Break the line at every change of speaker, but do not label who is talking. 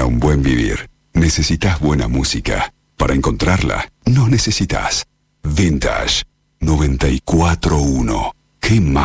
un buen vivir, necesitas buena música. Para encontrarla, no necesitas. Vintage 94.1. ¿Qué más?